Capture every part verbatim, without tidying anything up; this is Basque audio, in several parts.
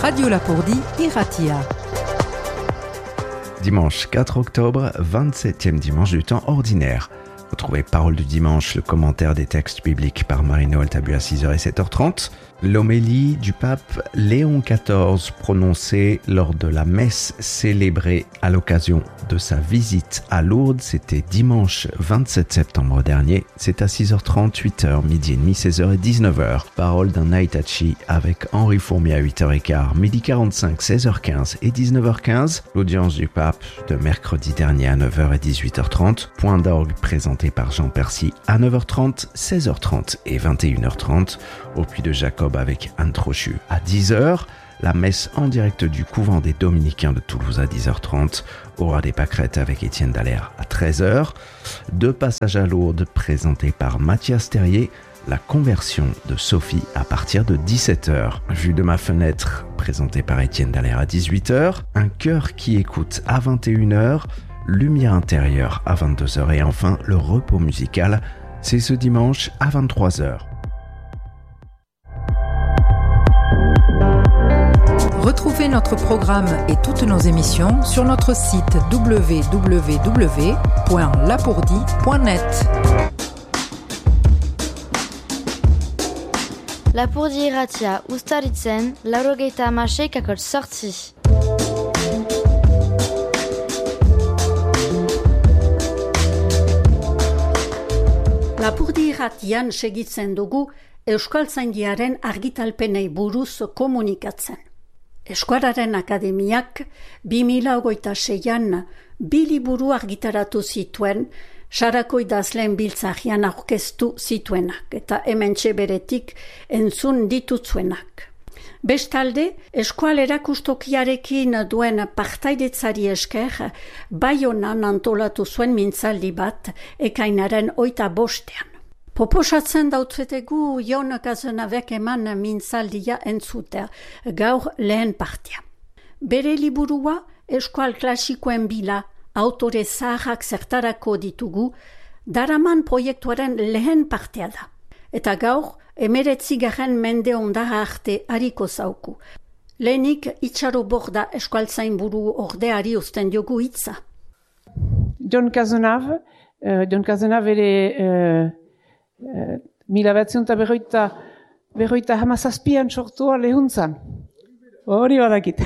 Radio Lapordie Iratia. Dimanche quatre octobre, vingt-septième dimanche du temps ordinaire. Retrouvez Parole du dimanche, le commentaire des textes bibliques par Marie-Noël Tabu à six heures et sept heures trente. L'homélie du pape Léon quatorze prononcée lors de la messe célébrée à l'occasion de sa visite à Lourdes. C'était dimanche vingt-sept septembre dernier. C'est à six heures trente, huit heures, midi et demi, seize heures et dix-neuf heures. Parole d'un Aïtachi avec Henri Fourmier à huit heures quinze, midi quarante-cinq, seize heures quinze et dix-neuf heures quinze. L'audience du pape de mercredi dernier à neuf heures et dix-huit heures trente. Point d'orgue présenté par Jean Percy à neuf heures trente, seize heures trente et vingt et une heures trente. Au Puy de Jacob avec Anne Trochu à dix heures. La messe en direct du couvent des Dominicains de Toulouse à dix heures trente. Aura des pâquerettes avec Étienne Dallaire à treize heures. Deux passages à Lourdes présentés par Mathias Terrier. La conversion de Sophie à partir de dix-sept heures. Vue de ma fenêtre présenté par Étienne Dallaire à dix-huit heures. Un cœur qui écoute à vingt et une heures. Lumière intérieure à vingt-deux heures. Et enfin, le repos musical, c'est ce dimanche à vingt-trois heures. Retrouvez notre programme et toutes nos émissions sur notre site w w w point lapourdie point net. Lapordie Iratia Ustaritzen, laurogeita hamasei sortzi. Lapordie Iratian segitzen dugu Euskaltzaindiaren argitalpenei buruz komunikatzen. Euskararen Akademiak bi mila hogeita seian bi liburu argitaratu zituen, sarako idazleen biltzagian aurkeztu zituenak eta hementxe beretik entzun ditutzuenak. Bestalde, eskual erakustokiarekin duen partaidetzari esker, Baionan antolatu zuen mintzaldi bat ekainaren hogeita bostean. Proposatzen dautzetegu Jon Kazenabek eman mintzaldia entzutea, gaur lehen partea. Bere liburua eskual klasikoen bila, autore zaharrak zertarako ditugu, daraman proiektuaren lehen partea da. Eta gaur, emeretzigarren mende ondara arte hariko zauku. Lehenik Itxaro Borda eskualtzain buru ordeari uzten diogu hitza. Jon Kazenav, uh, Jon Kazenav ere... Uh... Uh, mila batzion eta berroita, berroita hamazazpian sortua lehuntzan. Hori badakit.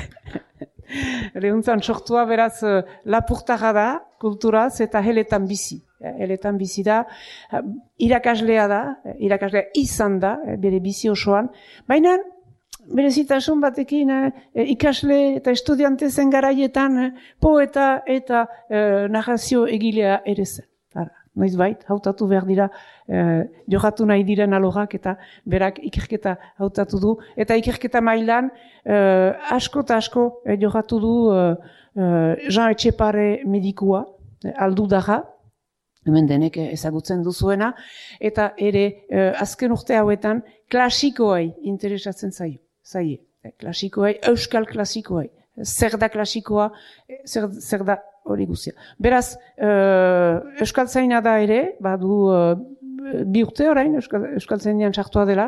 Lehuntzan sortua beraz uh, lapurtarra da, kulturaz eta heletan bizi. Heletan bizi da, uh, irakaslea da, irakaslea izan da, bere bizi osoan. Baina, bere zitasun batekin uh, ikasle eta estudiante zen garaietan uh, poeta eta uh, narrazio egilea ere zen. Noiz bait, hautatu behar dira, eh, johatu nahi diren alogak eta berak ikerketa hautatu du. Eta ikerketa mailan eh, asko eta asko eh, johatu du eh, Jean Etxepare medikua, eh, aldu daga, hemen denek ezagutzen duzuena, eta ere eh, azken urte hauetan klasikoai interesatzen zaio, zaie. Eh, klasikoai, euskal klasikoai. Zer da klasikoa, zer, zer da hori guzia. Beraz, uh, euskaltzaina da ere, badu uh, bi urte orain, euskal, euskaltzainean sartua dela,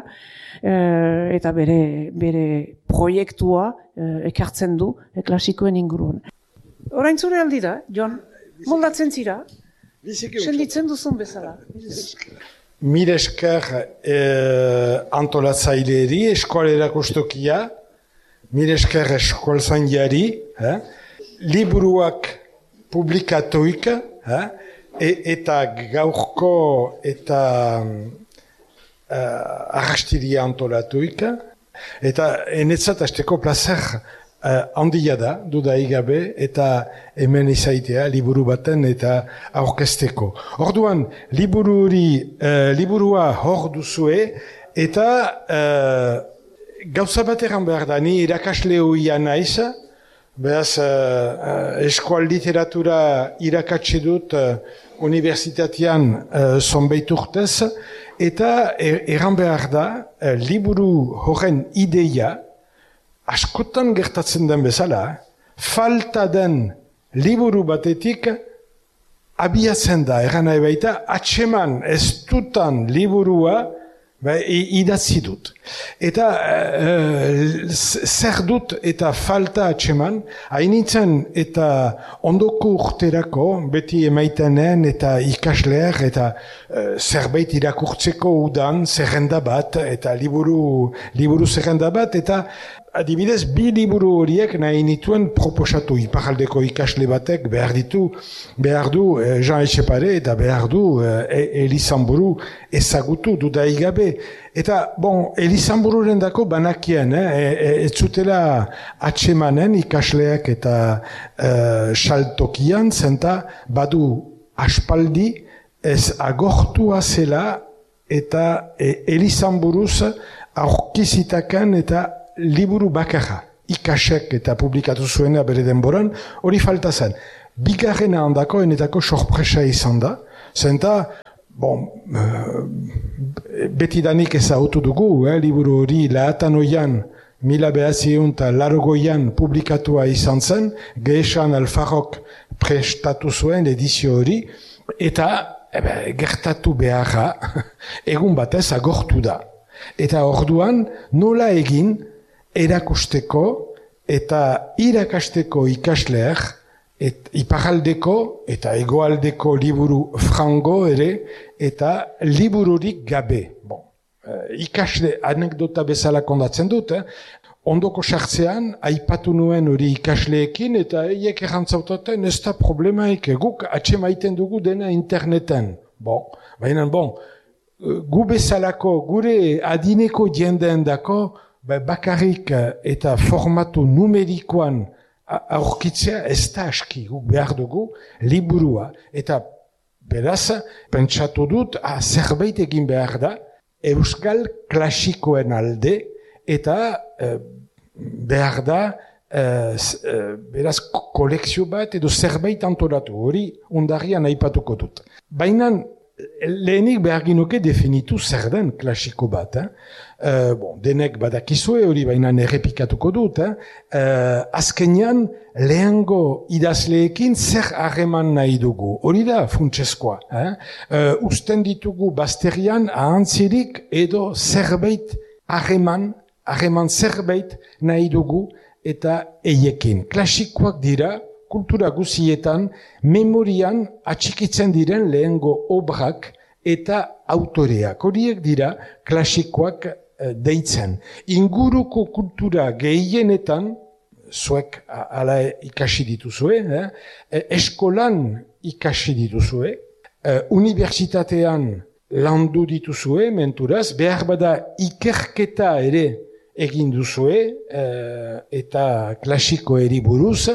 uh, eta bere, bere proiektua uh, ekartzen du e, klasikoen inguruan. Orain zure aldi da, Jon, moldatzen zira, senditzen duzun bezala. Mil esker eh, antolatzaileri, eskual erakustokia, mil esker eskualtzainari, eh? Liburuak publikatuik, eh? e, eta gaurko eta uh, arrastiria antolatuik, eta enetzat azteko plazer uh, handia da, dudaik gabe, eta hemen izaitea liburu baten eta aurkezteko. Orduan, libururi, uh, liburua hor duzue, eta uh, gauza bat eran behar da, ni irakasle hoia naiz, beraz, uh, eskual literatura irakatsi dut uh, universitatean uh, zonbait urtez, eta er, eran behar da, uh, liburu horren ideia, askotan gertatzen den bezala, falta den liburu batetik abiatzen da, eran nahi baita, atseman ez dutan liburua Ba, idatzi dut. Eta uh, zer dut eta falta atseman, hainitzen eta ondoko urterako, beti emaitenen eta ikasleak eta uh, zerbait irakurtzeko udan zerrenda bat, eta liburu, liburu zerrenda bat, eta adibidez, bi liburu horiek nahi nituen proposatu iparaldeko ikasle batek behar ditu, behar du eh, Jean Etxepare eta behar du eh, Elizamburu ezagutu dudaigabe. Eta, bon, Elizambururen dako banakien, eh, ez zutela atsemanen ikasleak eta eh, saltokian, zenta badu aspaldi ez agortua zela eta eh, Elizamburuz aurkizitakan eta liburu bakarra, ikasek eta publikatu zuena bere denboran, hori falta zen. Bigarrena handako enetako sorpresa izan da, zenta, bon, uh, betidanik ezagutu dugu, eh, liburu hori lahatan oian, mila behatziehun eta larogoian publikatua izan zen, Gehesan Alfarrok prestatu zuen edizio hori, eta ebe, gertatu beharra, egun batez agortu da. Eta orduan, nola egin, erakusteko eta irakasteko ikasleak et, iparaldeko eta egoaldeko liburu frango ere eta libururik gabe. Bon, eh, ikasle anekdota bezala kondatzen dut, eh? Ondoko sartzean, aipatu nuen hori ikasleekin eta eiek errantzautaten ez da problemaik guk atsemaiten dugu dena interneten. Bon, baina bon, gu bezalako, gure adineko jendeen dako, bakarrik eta formatu numerikoan aurkitzea ez da aski, guk behar dugu liburua. Eta beraz, pentsatu dut, ah, zerbait egin behar da, euskal klasikoen alde, eta eh, behar da, eh, beraz, kolekzio bat edo zerbait antolatu, hori ondarian aipatuko dut. Baina, lehenik behar ginuke definitu zer den klasiko bat. Eh? Uh, bon, denek badakizue hori baina errepikatuko dut. Eh? Uh, azkenean lehengo idazleekin zer harreman nahi dugu. Hori da funtsezkoa. Eh? Uh, usten ditugu bazterian ahantzirik edo zerbait harreman, harreman zerbait nahi dugu eta eiekin. Klasikoak dira, kultura guzietan, memorian atxikitzen diren lehengo obrak eta autoreak. Horiek dira klasikoak e, deitzen. Inguruko kultura gehienetan, zuek ala ikasi dituzue, eh? eskolan ikasi dituzue, e, unibertsitatean landu dituzue, menturaz, behar bada ikerketa ere egin duzue, e, eta klasiko eri buruz,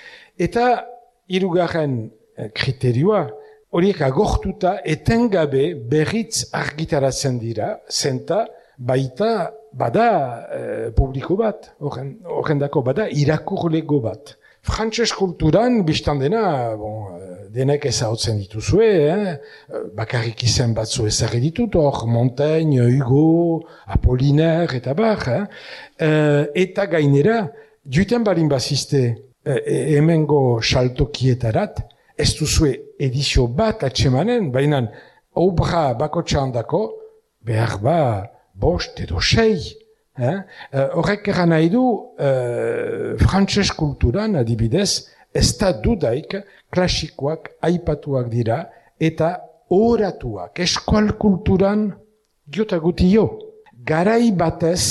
eta hirugarren kriterioa, horiek agortuta etengabe berriz argitaratzen dira, zenta baita bada eh, publiko bat, horrendako bada irakurlego bat. Frantses kulturan, biztan dena, bon, denek ezagutzen dituzue, eh? bakarrik izen batzu ezagri ditut, hor Montaigne, Hugo, Apollinaire, eta bar, eh? eh, eta gainera, duiten barin bazizte, E, hemengo saltokietarat, ez duzue edizio bat atsemanen, baina obra bakotxan dako, behar ba bost edo sei. Eh? Horrek eran nahi du, eh, frantses kulturan adibidez, ez da dudaik klasikoak aipatuak dira, eta oratuak, eskual kulturan diotaguti jo. Garai batez,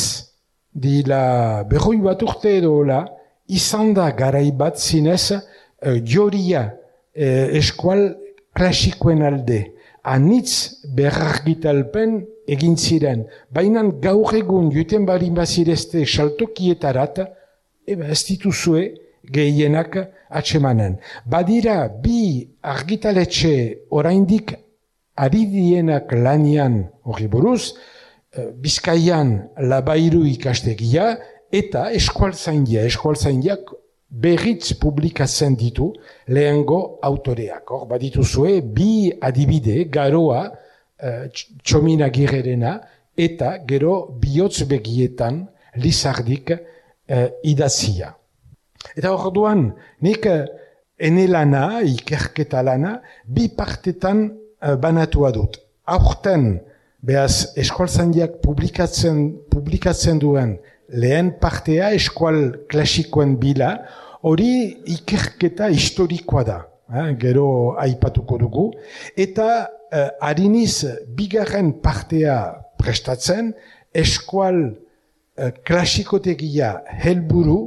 dila berroi bat urte edo hola, izan da garai bat zinez uh, joria uh, eskual klasikoen alde. Anitz berargitalpen egin ziren. Baina gaur egun juten barin bazirezte saltokietarat, eba ez dituzue gehienak atsemanen. Badira bi argitaletxe oraindik ari dienak lanian hori buruz, uh, Bizkaian Labairu ikastegia, eta eskualtzaindia, eskualtzaindiak berriz publikatzen ditu lehengo autoreak. Hor, badituzue, bi adibide, garoa, uh, Txominagirrerena, eta gero bihotz begietan Lizardik uh, idazia. Eta orduan, nik uh, ene lana, ikerketa lana, bi partetan uh, banatua dut. Aurten Beaz, eskualtzaindiak publikatzen, publikatzen duen lehen partea eskual klasikoen bila, hori ikerketa historikoa da, eh, gero aipatuko dugu, eta eh, hariniz bigarren partea prestatzen, eskual eh, klasikotegia helburu,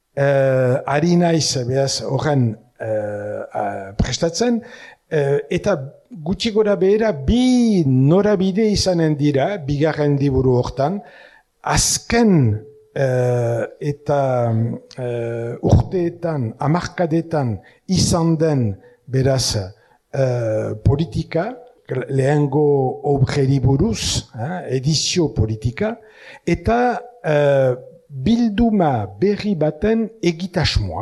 eh, harinaiz beaz horren eh, prestatzen, eh, eta gutxi gora behera bi norabide izanen dira, bigarren liburu hortan, azken Uh, eta uh, urteetan, hamarkadetan izan den beraz uh, politika, lehengo obreri buruz, eh, edizio politika, eta uh, bilduma berri baten egitasmoa,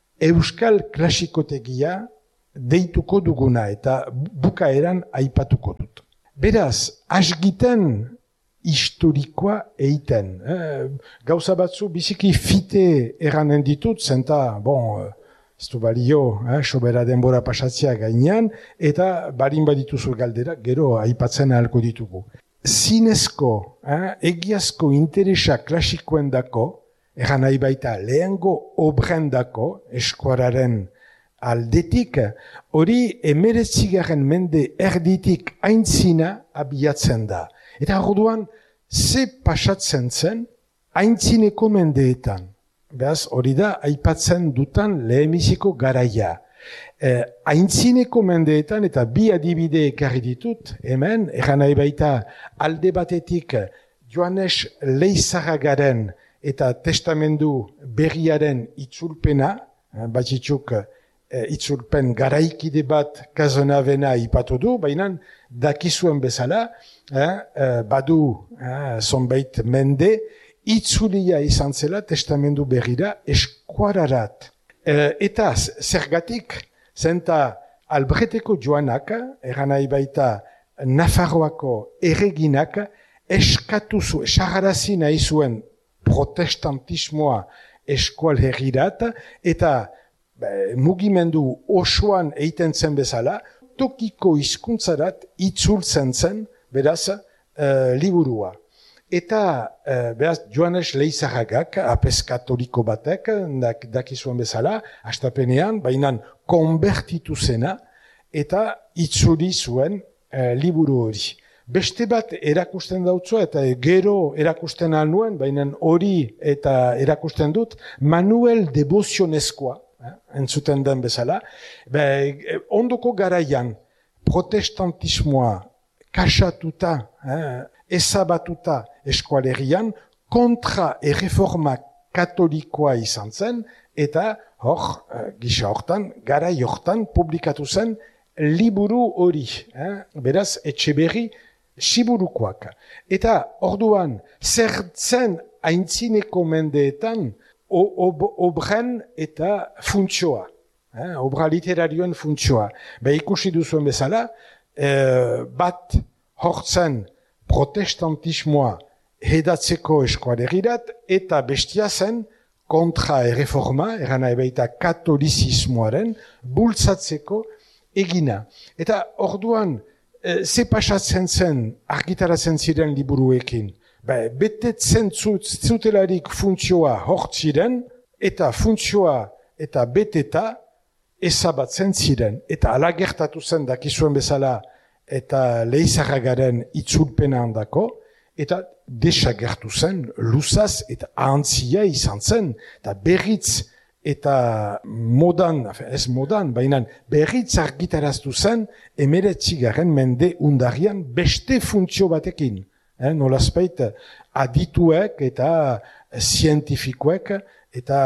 euskal klasikotegia deituko duguna eta bukaeran aipatuko dut. Beraz, asgiten historikoa eiten. Eh, gauza batzu biziki fite eranen ditut, zenta, bon, ez du balio, eh, sobera denbora pasatzea gainean, eta barin badituzu galdera, gero aipatzen ahalko ditugu. Zinezko, eh, egiazko interesa klasikoen dako, eran nahi baita lehengo obren dako, eskuararen aldetik, hori emeretzigarren mende erditik aintzina abiatzen da. Eta orduan, ze pasatzen zen aintzineko mendeetan. Beaz, hori da, aipatzen dutan lehenbiziko garaia. Eh, aintzineko mendeetan, eta bi adibide ekarri ditut, hemen, eran nahi baita alde batetik Joanes Leizarragaren eta testamendu berriaren itzulpena, eh, batzitzuk eh, itzulpen garaikide bat Kazonavena ipatu du, baina dakizuen bezala, Eh, eh, badu eh, zonbait mende, itzulia izan zela testamendu berrira eskuararat. Eh, eta zergatik, zenta Albreteko joanak, eran nahi baita Nafarroako erreginak, eskatu zu, esagarazi nahi zuen protestantismoa eskual herrirat, eta be, mugimendu osoan eiten zen bezala, tokiko hizkuntzarat itzultzen zen, beraz, uh, liburua. Eta, uh, beraz, Joanes Leizarragak, apes katoliko batek, dak, dakizuen bezala, astapenean, bainan konbertitu zena, eta itzuli zuen uh, liburu hori. Beste bat erakusten dautzu, eta gero erakusten alnuen, bainan hori eta erakusten dut, Manuel Debozionezkoa, eh, entzuten den bezala, be, ondoko garaian, protestantismoa, kasatuta, eh, ezabatuta eskualerian, kontra erreforma katolikoa izan zen, eta hor, eh, gisa hortan, gara hortan, publikatu zen liburu hori, eh, beraz, etxeberri siburukoak. Eta orduan, zertzen aintzineko mendeetan, ob obren eta funtzioa, eh, obra literarioen funtzioa. Be ikusi duzuen bezala, Eh, bat hortzen protestantismoa hedatzeko eskualerirat, eta bestia zen kontra erreforma, eran nahi baita katolizismoaren, bultzatzeko egina. Eta orduan, eh, ze pasatzen zen argitaratzen ziren liburuekin? Be, betetzen zutelarik funtzioa hortziren, eta funtzioa eta beteta, ezabatzen ziren, eta ala gertatu zen dakizuen bezala, eta Leizarragaren itzulpena handako, eta desagertu zen, luzaz eta ahantzia izan zen, eta berritz eta modan, ez modan, baina berritz argitaraztu zen, emeretzigarren mende undarian beste funtzio batekin. Eh, nolazpeit adituek eta zientifikoek eta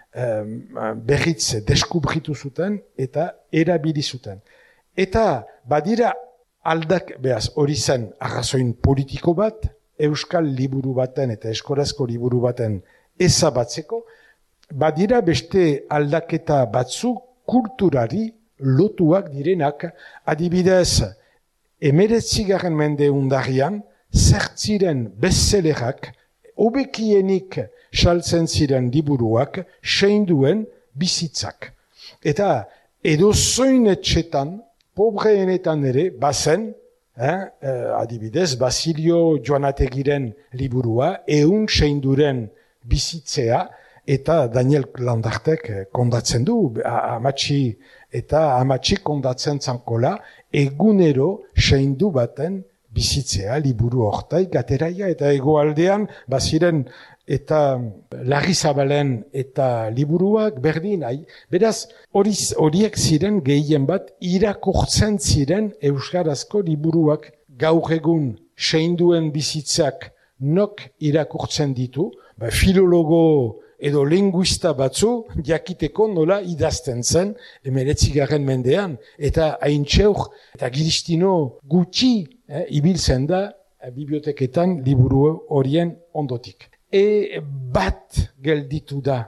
berritz deskubritu zuten eta erabili zuten. Eta badira aldak, behaz, hori zen arrazoin politiko bat, euskal liburu baten eta eskorazko liburu baten ezabatzeko, badira beste aldaketa batzu kulturari lotuak direnak, adibidez, emeretzigarren mende undarian, zertziren bestselerak, hobekienik saltzen ziren liburuak, seinduen bizitzak. Eta edo zoin etxetan, pobreenetan ere, bazen, eh, eh, adibidez, Basilio Joanategiren liburua, eun seinduren bizitzea, eta Daniel Landartek kondatzen du, amatxi eta amatxi kondatzen zankola, egunero seindu baten bizitzea, liburu hortaik, ateraia, eta egoaldean, baziren, eta Larrizabalen eta liburuak berdin, ai. Beraz, horiz, horiek ziren gehien bat, irakurtzen ziren euskarazko liburuak, gaur egun seinduen bizitzak nok irakurtzen ditu, ba, filologo edo linguista batzu, jakiteko nola idazten zen, emeretzigarren mendean, eta haintxeur, eta giristino gutxi, eh, ibiltzen da, eh, biblioteketan liburu horien ondotik. E bat gelditu da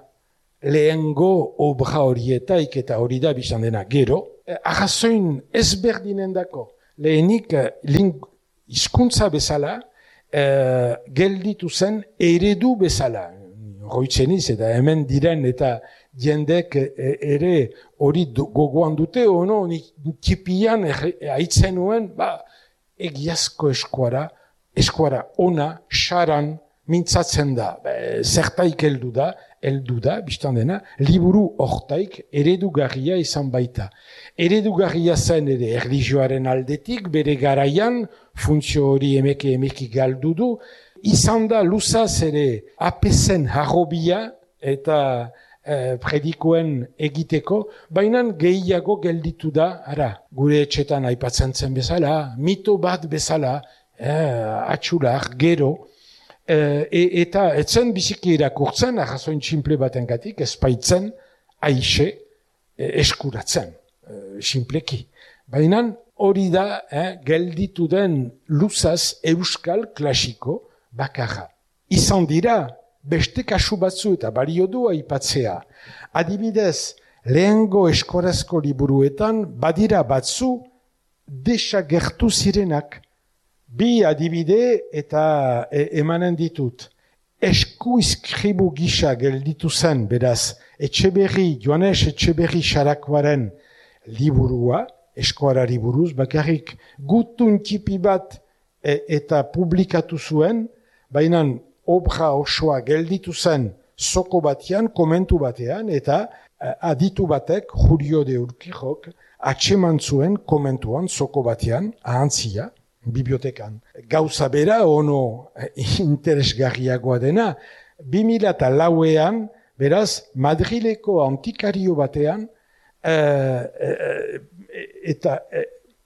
lehengo obra horietaik, eta hori da bizan dena gero, eh, arrazoin ezberdinendako, lehenik eh, hizkuntza bezala, eh, gelditu zen eredu bezala, roitzeniz, eta hemen diren eta jendek ere hori gogoan dute, ono, tipian haitzen nuen, ba, egiazko eskuara, eskuara ona, xaran, mintzatzen da, ba, zertaik heldu da, heldu da, biztan dena, liburu hortaik eredugarria izan baita. Eredugarria zen ere erlijioaren aldetik, bere garaian, funtzio hori emeke emeki galdu du, izan da luzaz ere apezen harrobia eta eh, predikoen egiteko, baina gehiago gelditu da, ara, gure etxetan aipatzen zen bezala, mito bat bezala, eh, atxular, gero, eh, e, eta etzen biziki irakurtzen, arrazoin tximple batengatik, espaitzen, aixe, eh, eskuratzen, eh, simpleki. Baina hori da, eh, gelditu den luzaz euskal klasiko, bakarra. Izan dira, beste kasu batzu eta balio du aipatzea. Adibidez, lehengo eskorazko liburuetan, badira batzu desagertu zirenak. Bi adibide eta e, emanen ditut. Esku izkribu gisa gelditu zen, beraz, Etxeberri, Joanes Etxeberri Xarakoaren liburua, eskoarari buruz, bakarrik gutun tipi bat e, eta publikatu zuen, baina obra osoa gelditu zen soko batean, komentu batean, eta aditu batek, Julio de Urquijok, atseman zuen komentuan soko batean, ahantzia, bibliotekan. Gauza bera, ono interesgarriagoa dena, bi mila eta lauean, beraz, Madrileko antikario batean, eh, eh, eta eh,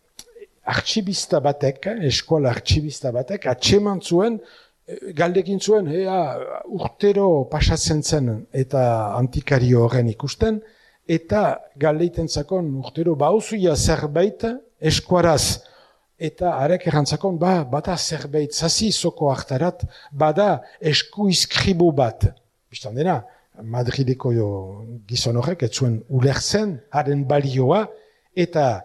artxibista batek, eskola artxibista batek, atseman zuen, galdekin zuen, ea, urtero pasatzen zen eta antikario horren ikusten, eta galdeiten zakon urtero bauzuia zerbait eskuaraz, eta arek errantzakon, ba, bada zerbait, zazi soko hartarat, bada esku izkribu bat. Bistan dena, Madrideko gizon horrek, ez zuen ulertzen, haren balioa, eta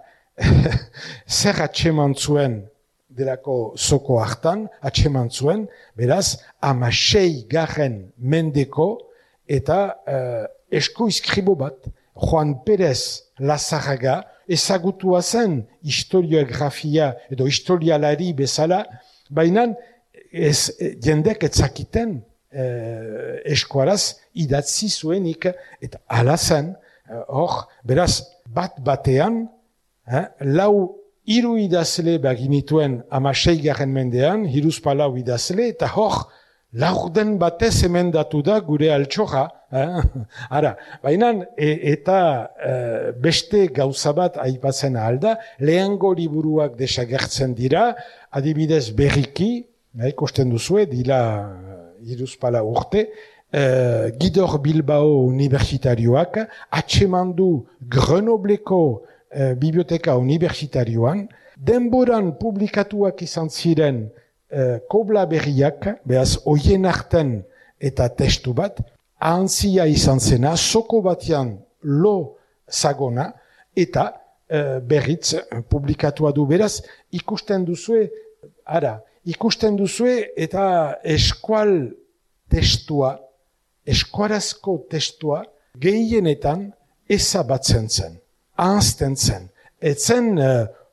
zer atseman zuen delako soko hartan, atseman zuen, beraz, amasei garren mendeko eta uh, esku izkribo bat, Juan Pérez Lazarraga, ezagutua zen historiografia edo historialari bezala, baina ez, jendek etzakiten uh, eskuaraz idatzi zuenik, eta ala zen, hor, uh, beraz, bat batean, eh, lau hiru idazle baginituen amasei garren mendean, hiruz palau idazle, eta hor, laurden batez emendatu da gure altxorra. Eh? Ara, baina, e, eta e, beste gauza bat aipatzen alda, lehengo liburuak desagertzen dira, adibidez berriki, eh, ikusten duzue, dila hiruz palau urte, eh, Gidor Bilbao Universitarioak, atsemandu Grenobleko Uh, biblioteka universitarioan, denboran publikatuak izan ziren uh, kobla berriak, behaz oien arten eta testu bat, ahantzia izan zena, soko batean lo zagona, eta uh, berriz uh, publikatua du. Beraz, ikusten duzue, ara, ikusten duzue eta eskual testua, eskuarazko testua, gehienetan ezabatzen zen. Ahazten zen. Etzen uh,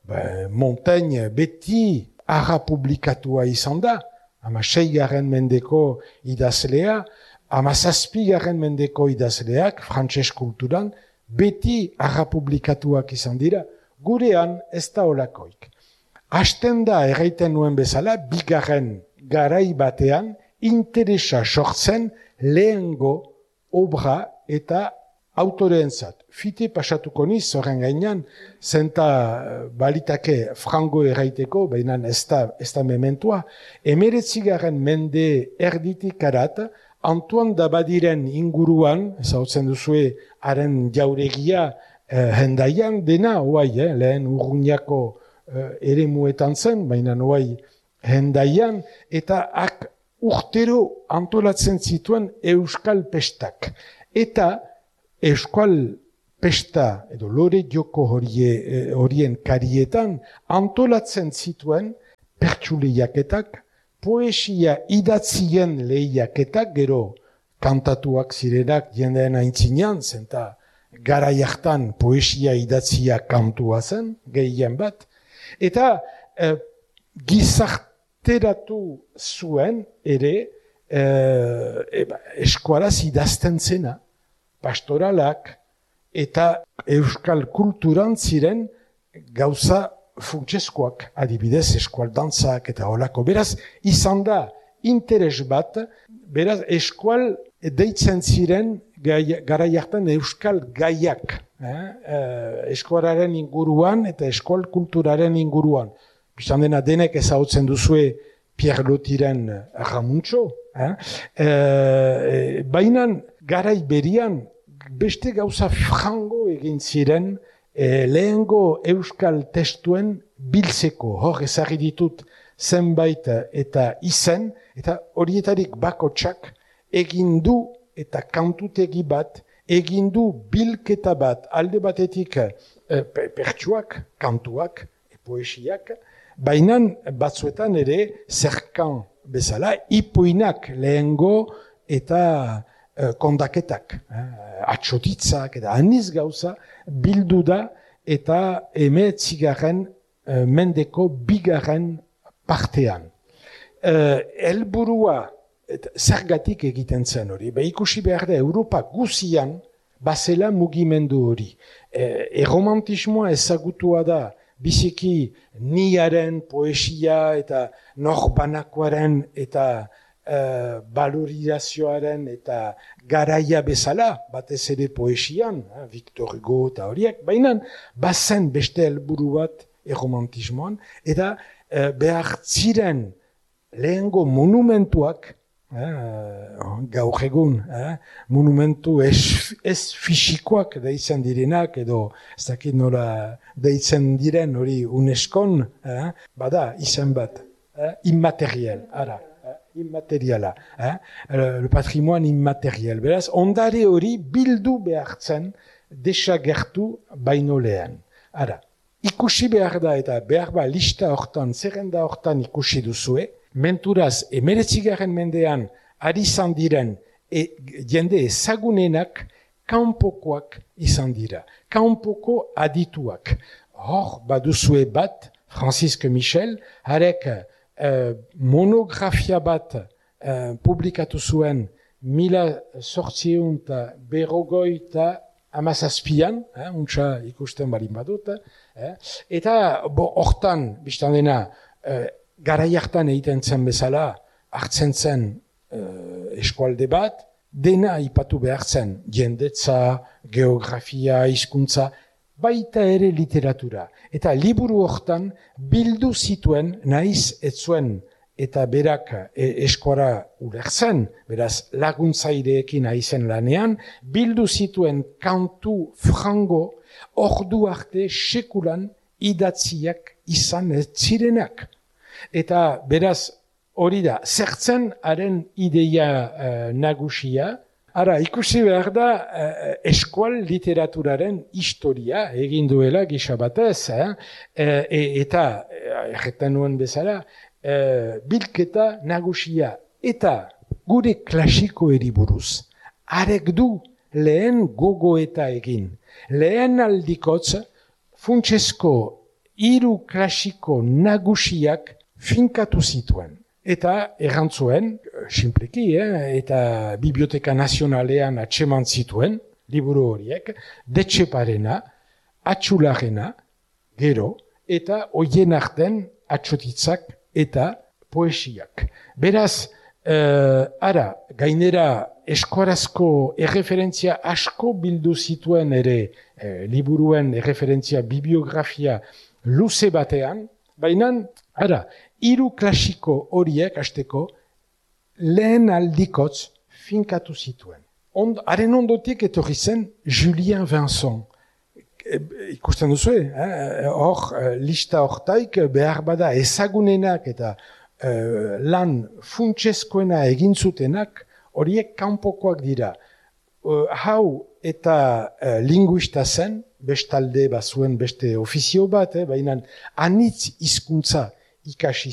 Ba, Montaigne beti arra publikatua izan da, ama seigarren mendeko idazlea, ama zazpigarren mendeko idazleak, frantses kulturan, beti arra publikatuak izan dira, gurean ez da olakoik. Hasten da erraiten nuen bezala, bigarren garai batean, interesa sortzen lehengo obra eta autoreentzat. Fite pasatuko niz, horren gainean, zenta balitake frango erraiteko, baina ez da, ez da mementua, emeretzigaren mende erditik arat, Antoine Dabadiren inguruan, ezautzen duzue, haren jauregia eh, hendaian, dena, oai, eh, lehen urruñako eh, ere muetan zen, baina oai hendaian, eta ak urtero antolatzen zituen euskal pestak. Eta euskal pesta, edo lore joko horie, horien karietan, antolatzen zituen pertsuleiaketak, poesia idatzien lehiaketak, gero kantatuak zirenak jendeen aintzinean, zenta gara jartan poesia idatzia kantua zen, gehien bat, eta eh, gizarteratu zuen ere eh, eba, eskualaz idazten zena, pastoralak, eta euskal kulturan ziren gauza funtsezkoak, adibidez eskualdantzak eta holako. Beraz, izan da interes bat, beraz, eskual deitzen ziren gai, gara jartan euskal gaiak, eh? eh, eskualaren inguruan eta eskual kulturaren inguruan. Bizan dena denek ezagutzen duzue Pierre Lotiren Ramuntxo, eh? eh, bainan garai berian beste gauza frango egin ziren E, lehengo euskal testuen biltzeko, hor ezarri ditut zenbait eta izen, eta horietarik bakotsak egin du eta kantutegi bat, egin du bilketa bat, alde batetik e, pertsuak, kantuak, e, poesiak, bainan batzuetan ere zerkan bezala, ipuinak lehengo eta e, kondaketak, eh, atxotitzak eta aniz gauza, bildu da eta emeetzigarren e, mendeko bigarren partean. E, elburua, zergatik egiten zen hori, be ikusi behar da Europa guzian bazela mugimendu hori. E, erromantismoa ezagutua da, biziki niaren poesia eta norbanakoaren eta Uh, valorizazioaren eta garaia bezala, batez ere poesian, eh, Victor Hugo eta horiek, baina bazen beste helburu bat erromantismoan, eta uh, behar ziren lehengo monumentuak, eh, gaur egun, eh, monumentu ez, ez fisikoak deitzen direnak, edo ez dakit nola deitzen diren hori UNESCOn, eh, bada izan bat, eh, immateriel, ara. Immateriala, eh? Le patrimoine immateriel. Beraz, ondare hori bildu behartzen desagertu baino lehen. Ara, ikusi behar da eta behar ba lista hortan, zerrenda hortan ikusi duzue, menturaz emeretzigarren mendean ari izan diren e, jende ezagunenak kanpokoak izan dira. Kanpoko adituak. Hor, baduzue bat, Francisque Michel, harek Uh, monografia bat uh, publikatu zuen mila sortziun eta berrogoi eta amazazpian, eh, untsa ikusten balin badut, eh, eta bo, hortan, biztan dena, uh, garai hartan egiten zen bezala, hartzen zen uh, eskualde bat, dena ipatu behar zen, jendetza, geografia, hizkuntza, baita ere literatura. Eta liburu hortan bildu zituen naiz etzuen eta berak e, eskora ulertzen, beraz laguntzaileekin aizen lanean, bildu zituen kantu frango ordu arte sekulan idatziak izan ez zirenak. Eta beraz hori da, zertzen haren ideia uh, nagusia. Ara, ikusi behar da, eh, eskual literaturaren historia egin duela gisa batez, eh? e, eta, erretan nuen bezala, eh, bilketa nagusia eta gure klasiko eriburuz. Arek du lehen gogoeta egin. Lehen aldikotz, funtsesko hiru klasiko nagusiak finkatu zituen. Eta errantzuen, simpleki, eh, eta Biblioteka Nazionalean atseman zituen, liburu horiek, Detxeparena, Atxularena, gero, eta hoien arten atxotitzak eta poesiak. Beraz, eh, ara, gainera eskuarazko erreferentzia asko bildu zituen ere eh, liburuen erreferentzia bibliografia luze batean, baina, ara, hiru klasiko horiek hasteko lehen aldikotz finkatu zituen. Ond, haren ondotik etorri zen Julien Vincent. E, ikusten duzu, eh? Hor, lista hortaik behar bada ezagunenak eta eh, lan funtsezkoena egin zutenak horiek kanpokoak dira. Uh, hau eta uh, linguista zen, bestalde bazuen beste ofizio bat, eh? Baina anitz hizkuntza ikasi